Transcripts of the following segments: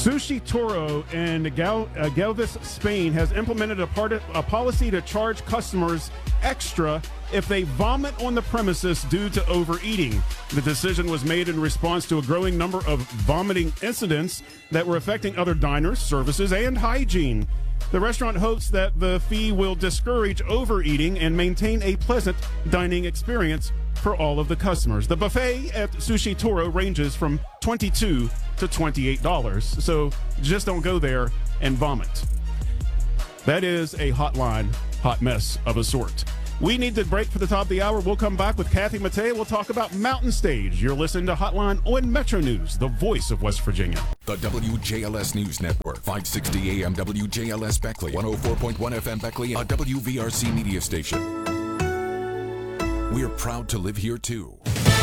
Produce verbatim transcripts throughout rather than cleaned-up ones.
Sushi Toro in Gal- uh, Galvez, Spain has implemented a, part- a policy to charge customers extra if they vomit on the premises due to overeating. The decision was made in response to a growing number of vomiting incidents that were affecting other diners, services, and hygiene. The restaurant hopes that the fee will discourage overeating and maintain a pleasant dining experience for all of the customers. The buffet at Sushi Toro ranges from twenty-two dollars to twenty-eight dollars, so just don't go there and vomit. That is a hotline, hot mess of a sort. We need to break for the top of the hour. We'll come back with Kathy Mattea. We'll talk about Mountain Stage. You're listening to Hotline on Metro News, the voice of West Virginia. The W J L S News Network, five sixty A M W J L S Beckley, one oh four point one F M Beckley, a W V R C media station. We're proud to live here, too.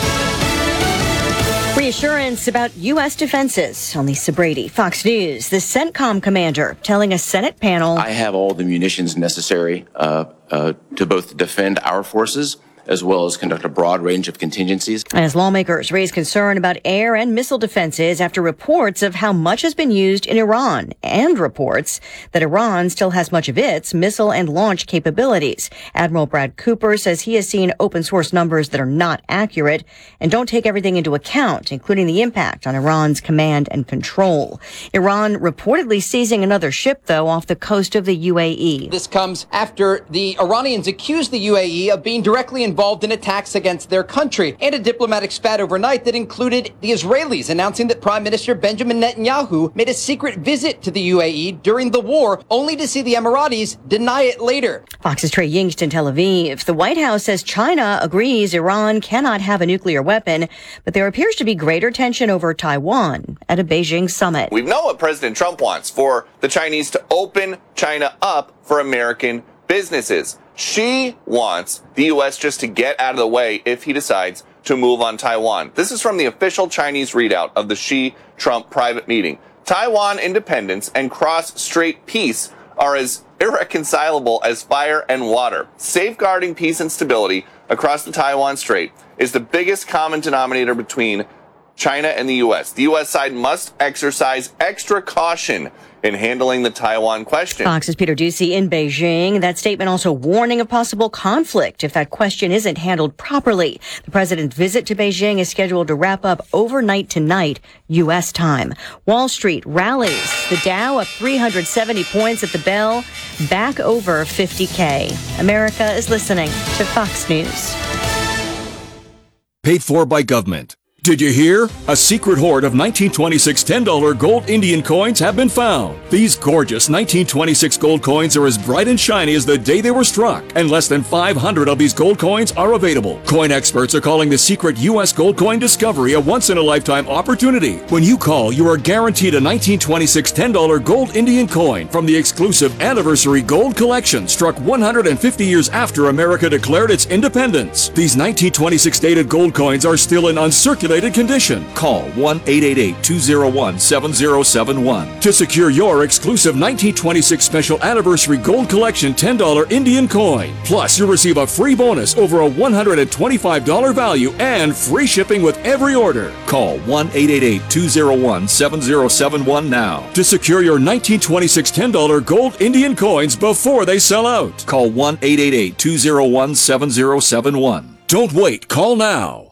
Reassurance about U S defenses. On Lisa Brady, Fox News. The CENTCOM commander telling a Senate panel, I have all the munitions necessary uh, uh, to both defend our forces as well as conduct a broad range of contingencies. As lawmakers raise concern about air and missile defenses after reports of how much has been used in Iran and reports that Iran still has much of its missile and launch capabilities. Admiral Brad Cooper says he has seen open source numbers that are not accurate and don't take everything into account, including the impact on Iran's command and control. Iran reportedly seizing another ship, though, off the coast of the U A E. This comes after the Iranians accused the U A E of being directly involved involved in attacks against their country, and a diplomatic spat overnight that included the Israelis announcing that Prime Minister Benjamin Netanyahu made a secret visit to the U A E during the war, only to see the Emiratis deny it later. Fox's Trey Yingst in Tel Aviv. The White House says China agrees Iran cannot have a nuclear weapon, but there appears to be greater tension over Taiwan at a Beijing summit. We know what President Trump wants, for the Chinese to open China up for American businesses. She wants the U S just to get out of the way if he decides to move on Taiwan. This is from the official Chinese readout of the Xi-Trump private meeting. Taiwan independence and cross-strait peace are as irreconcilable as fire and water. Safeguarding peace and stability across the Taiwan Strait is the biggest common denominator between China and the U S. The U S side must exercise extra caution in handling the Taiwan question. Fox's Peter Ducey in Beijing. That statement also warning of possible conflict if that question isn't handled properly. The president's visit to Beijing is scheduled to wrap up overnight tonight, U S time. Wall Street rallies. The Dow up three hundred seventy points at the bell, back over fifty K. America is listening to Fox News. Paid for by government. Did you hear? A secret hoard of nineteen twenty-six ten dollar gold Indian coins have been found. These gorgeous nineteen twenty-six gold coins are as bright and shiny as the day they were struck, and less than five hundred of these gold coins are available. Coin experts are calling the secret U S gold coin discovery a once-in-a-lifetime opportunity. When you call, you are guaranteed a nineteen twenty-six ten dollar gold Indian coin from the exclusive Anniversary Gold Collection, struck one hundred fifty years after America declared its independence. These nineteen twenty-six dated gold coins are still in uncirculated condition. Call one eight eight eight, two oh one, seven oh seven one to secure your exclusive nineteen twenty-six Special Anniversary Gold Collection ten dollar Indian coin. Plus, you'll receive a free bonus over a one hundred twenty-five dollars value and free shipping with every order. Call one eight eight eight, two oh one, seven oh seven one now to secure your nineteen twenty-six ten dollar gold Indian coins before they sell out. Call one eight eight eight, two oh one, seven oh seven one. Don't wait. Call now.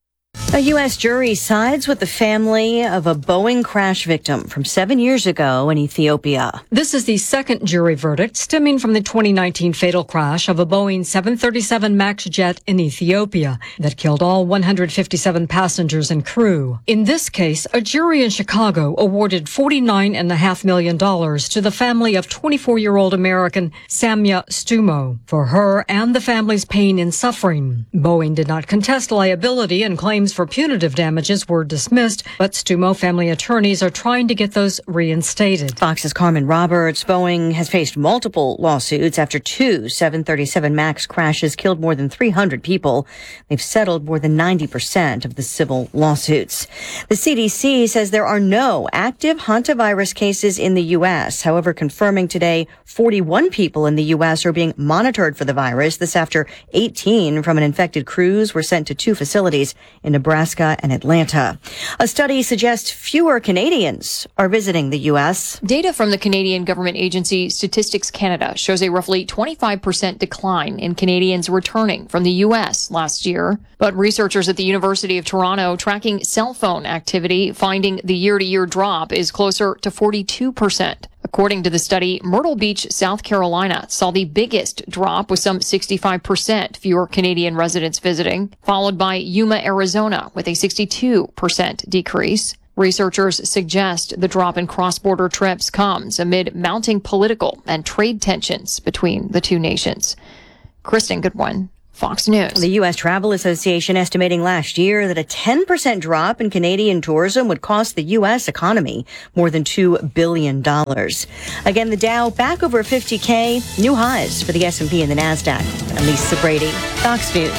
A U S jury sides with the family of a Boeing crash victim from seven years ago in Ethiopia. This is the second jury verdict stemming from the twenty nineteen fatal crash of a Boeing seven thirty-seven MAX jet in Ethiopia that killed all one hundred fifty-seven passengers and crew. In this case, a jury in Chicago awarded forty-nine point five million dollars to the family of twenty-four-year-old American Samya Stumo for her and the family's pain and suffering. Boeing did not contest liability, and claims for punitive damages were dismissed, but Stumo family attorneys are trying to get those reinstated. Fox's Carmen Roberts. Boeing has faced multiple lawsuits after two seven thirty-seven MAX crashes killed more than three hundred people. They've settled more than ninety percent of the civil lawsuits. The C D C says there are no active hantavirus cases in the U S, however, confirming today forty-one people in the U S are being monitored for the virus. This after eighteen from an infected cruise were sent to two facilities in Nebraska, and Atlanta. A study suggests fewer Canadians are visiting the U S. Data from the Canadian government agency Statistics Canada shows a roughly twenty-five percent decline in Canadians returning from the U S last year. But researchers at the University of Toronto tracking cell phone activity finding the year-to-year drop is closer to forty-two percent. According to the study, Myrtle Beach, South Carolina saw the biggest drop with some sixty-five percent fewer Canadian residents visiting, followed by Yuma, Arizona with a sixty-two percent decrease. Researchers suggest the drop in cross-border trips comes amid mounting political and trade tensions between the two nations. Kristen Goodwin, Fox News. The U S Travel Association estimating last year that a ten percent drop in Canadian tourism would cost the U S economy more than two billion dollars. Again, the Dow back over fifty K, new highs for the S and P and the NASDAQ. I'm Lisa Brady, Fox News.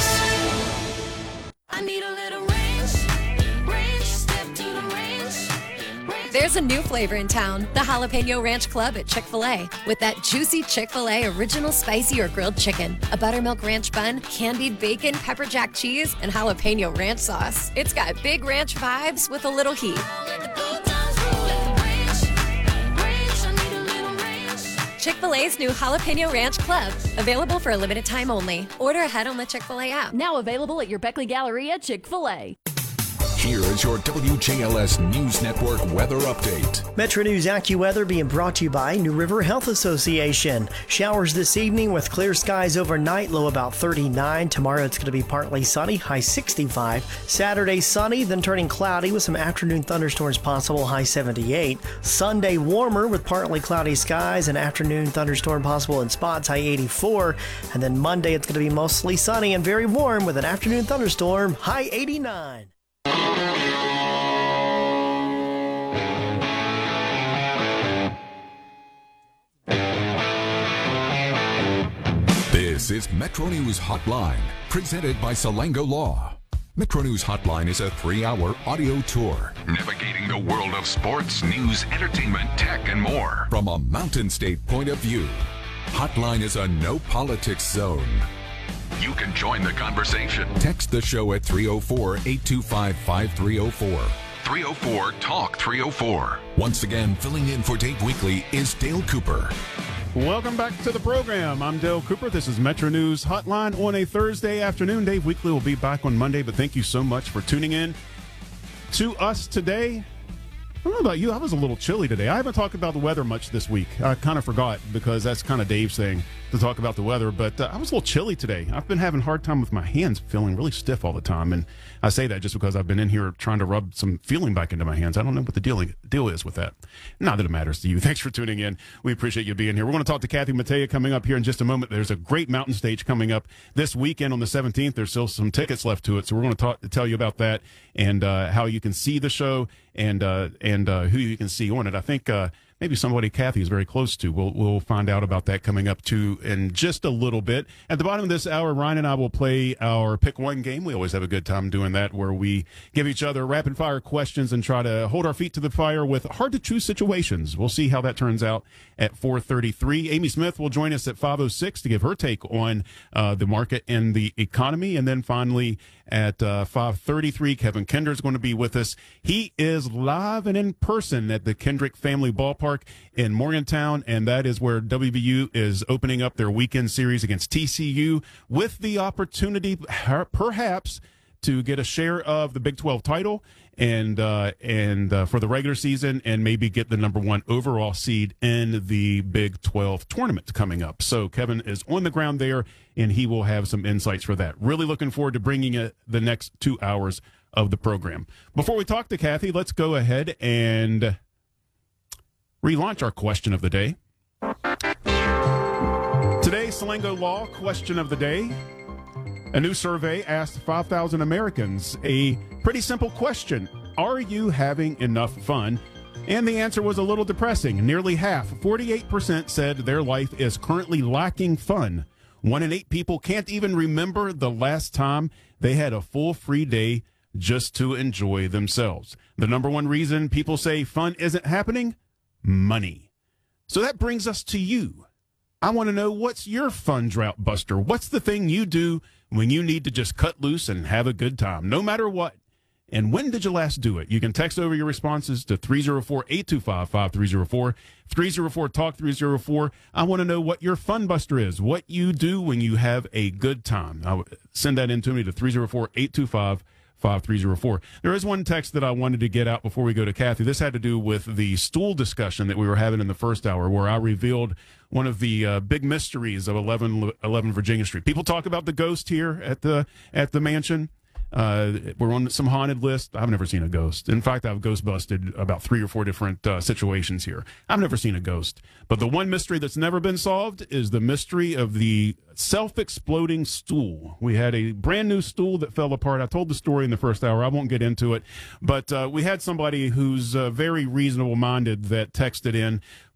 I need a little range, range, step to the range. There's a new flavor in town, the Jalapeno Ranch Club at Chick-fil-A. With that juicy Chick-fil-A original spicy or grilled chicken, a buttermilk ranch bun, candied bacon, pepper jack cheese, and jalapeno ranch sauce. It's got big ranch vibes with a little heat. Chick-fil-A's new Jalapeno Ranch Club, available for a limited time only. Order ahead on the Chick-fil-A app. Now available at your Beckley Galleria Chick-fil-A. Here is your W J L S News Network weather update. Metro News AccuWeather being brought to you by New River Health Association. Showers this evening with clear skies overnight, low about thirty-nine. Tomorrow it's going to be partly sunny, high sixty-five. Saturday sunny, then turning cloudy with some afternoon thunderstorms possible, high seventy-eight. Sunday warmer with partly cloudy skies and afternoon thunderstorm possible in spots, high eighty-four. And then Monday it's going to be mostly sunny and very warm with an afternoon thunderstorm, high eighty-nine. This is Metro News Hotline, presented by Salango Law. Metro News Hotline is a three-hour audio tour, navigating the world of sports, news, entertainment, tech, and more from a Mountain State point of view. Hotline is a no-politics zone. You can join the conversation. Text the show at three oh four, eight two five, five three oh four. three oh four, talk three oh four. Once again, filling in for Dave Weekly is Dale Cooper. Welcome back to the program. I'm Dale Cooper. This is Metro News Hotline on a Thursday afternoon. Dave Weekly will be back on Monday, but thank you so much for tuning in to us today. I don't know about you. I was a little chilly today. I haven't talked about the weather much this week. I kind of forgot because that's kind of Dave's thing to talk about the weather. But uh, I was a little chilly today. I've been having a hard time with my hands feeling really stiff all the time. And I say that just because I've been in here trying to rub some feeling back into my hands. I don't know what the deal, deal is with that. Not that it matters to you. Thanks for tuning in. We appreciate you being here. We're going to talk to Kathy Mattea coming up here in just a moment. There's a great mountain stage coming up this weekend on the seventeenth. There's still some tickets left to it. So we're going to talk, tell you about that and uh, how you can see the show and uh, and uh, who you can see on it. I think uh, maybe somebody Kathy is very close to. We'll we'll find out about that coming up too in just a little bit. At the bottom of this hour, Ryan and I will play our Pick One game. We always have a good time doing that, where we give each other rapid fire questions and try to hold our feet to the fire with hard to choose situations. We'll see how that turns out at four thirty-three. Amy Smith will join us at five oh six to give her take on uh, the market and the economy, and then finally at uh, five thirty-three, Kevin Kinder is going to be with us. He is live and in person at the Kendrick Family Ballpark in Morgantown, and that is where W V U is opening up their weekend series against T C U with the opportunity, perhaps, to get a share of the Big twelve title and uh, and uh, for the regular season, and maybe get the number one overall seed in the Big twelve tournament coming up. So Kevin is on the ground there, and he will have some insights for that. Really looking forward to bringing you the next two hours of the program. Before we talk to Kathy, let's go ahead and relaunch our question of the day. Today, Salango Law question of the day. A new survey asked five thousand Americans a pretty simple question. Are you having enough fun? And the answer was a little depressing. Nearly half, forty-eight percent, said their life is currently lacking fun. One in eight people can't even remember the last time they had a full free day just to enjoy themselves. The number one reason people say fun isn't happening? Money. So that brings us to you. I want to know, what's your fun drought buster? What's the thing you do when you need to just cut loose and have a good time? No matter what, And when did you last do it? You can text over your responses to three oh four, eight two five, five three oh four, three oh four, talk three oh four. I want to know what your fun buster is, what you do when you have a good time. I w- send that in to me to three oh four, eight two five, five three oh four. There is one text that I wanted to get out before we go to Kathy. This had to do with the stool discussion that we were having in the first hour, where I revealed one of the uh, big mysteries of eleven eleven Virginia Street. People talk about the ghost here at the at the mansion. Uh, we're on some haunted list. I've never seen a ghost. In fact, I've ghost busted about three or four different uh, situations here. I've never seen a ghost. But the one mystery that's never been solved is the mystery of the self-exploding stool. We had a brand new stool that fell apart. I told the story in the first hour. I won't get into it. But uh, we had somebody who's uh, very reasonable-minded that texted in